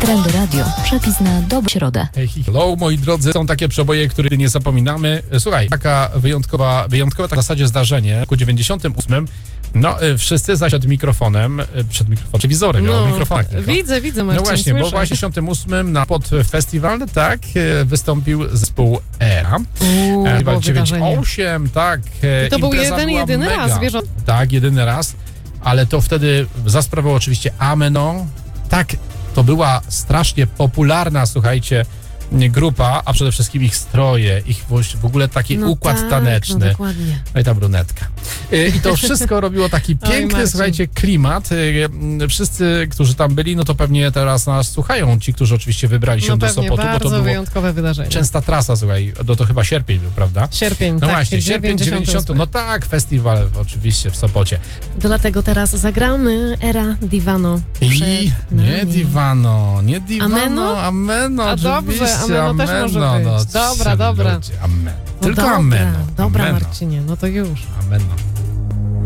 Trendy Radio. Przepis na dobrą środę. Hey, hello, moi drodzy. Są takie przeboje, których nie zapominamy. Słuchaj, taka wyjątkowa tak w zasadzie zdarzenie. W roku 98 wszyscy zaś przed mikrofonem, telewizorem, mikrofonek. Widzę, Marcin, No właśnie, słyszę. bo w 98 pod festiwal, wystąpił zespół ERA. Było 98, tak. To był impreza była jedyny mega. raz, wiesz? Tak, jedyny raz, ale to wtedy za sprawą oczywiście Ameno. Tak, to była strasznie popularna, słuchajcie, grupa, a przede wszystkim ich stroje, ich w ogóle taki układ taneczny. No dokładnie. No i ta brunetka. I to wszystko robiło taki piękny, słuchajcie, klimat. Wszyscy, którzy tam byli, no to pewnie teraz nas słuchają. Ci, którzy oczywiście wybrali się do Sopotu, bo to bardzo było wyjątkowe wydarzenie. częsta trasa, słuchaj, to chyba sierpień był, prawda? Sierpień, No tak. właśnie, sierpień 90. No tak, festiwal oczywiście w Sopocie. Dlatego teraz zagramy Era Divano. Nie Divano. Ameno, A dobrze, oczywiście, Ameno też może być. Dobra. Ludzie, Ameno. No Tylko dobra, Ameno. Dobra, Ameno. Marcinie, no to już. Ameno.